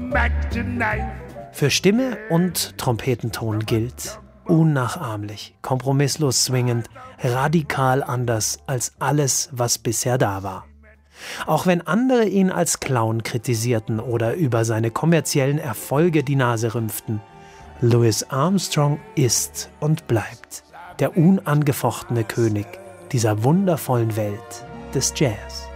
back tonight. Für Stimme und Trompetenton gilt: unnachahmlich, kompromisslos swingend, radikal anders als alles, was bisher da war. Auch wenn andere ihn als Clown kritisierten oder über seine kommerziellen Erfolge die Nase rümpften, Louis Armstrong ist und bleibt der unangefochtene König dieser wundervollen Welt des Jazz.